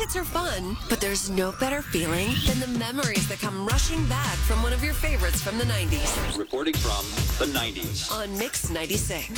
Nights are fun, but there's no better feeling than the memories that come rushing back from one of your favorites from the 90s. Reporting from the 90s. On Mix 96.